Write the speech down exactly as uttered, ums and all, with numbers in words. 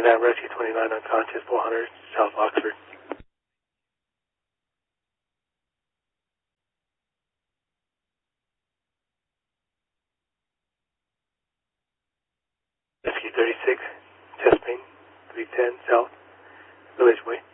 twenty-nine, rescue twenty-nine unconscious, four hundred, South Oxford. Rescue thirty-six, chest pain, three ten, South, Village Way.